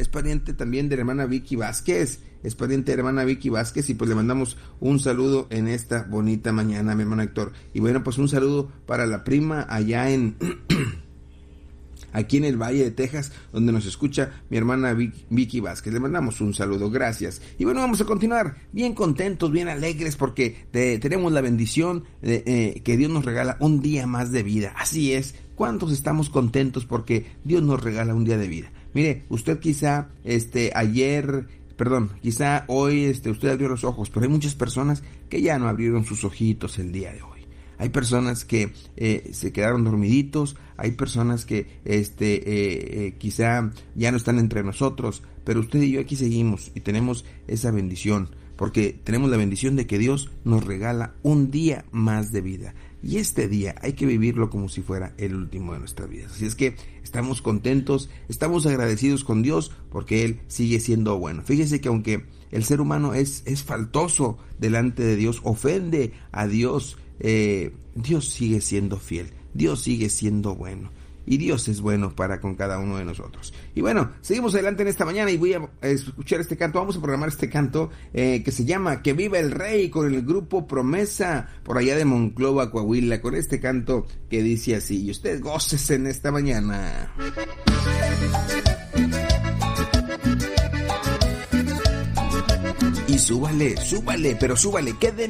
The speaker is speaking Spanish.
es pariente también de la hermana Vicky Vázquez, es pariente de la hermana Vicky Vázquez, y pues le mandamos un saludo en esta bonita mañana, mi hermano Héctor. Y bueno, pues un saludo para la prima allá en aquí en el Valle de Texas, donde nos escucha mi hermana Vicky Vázquez. Le mandamos un saludo, gracias. Y bueno, vamos a continuar bien contentos, bien alegres, porque tenemos la bendición de que Dios nos regala un día más de vida. Así es, ¿cuántos estamos contentos porque Dios nos regala un día de vida? Mire, usted quizá quizá hoy usted abrió los ojos, pero hay muchas personas que ya no abrieron sus ojitos el día de hoy. Hay personas que se quedaron dormiditos, hay personas que quizá ya no están entre nosotros, pero usted y yo aquí seguimos y tenemos esa bendición, porque tenemos la bendición de que Dios nos regala un día más de vida. Y este día hay que vivirlo como si fuera el último de nuestras vidas. Así es que estamos contentos, estamos agradecidos con Dios porque Él sigue siendo bueno. Fíjese que aunque el ser humano es faltoso delante de Dios, ofende a Dios, Dios sigue siendo fiel, Dios sigue siendo bueno, y Dios es bueno para con cada uno de nosotros. Y bueno, seguimos adelante en esta mañana y voy a escuchar este canto. Vamos a programar este canto que se llama Que Viva el Rey, con el grupo Promesa por allá de Monclova, Coahuila, con este canto que dice así, y usted gócese en esta mañana. Y súbale, pero súbale, que de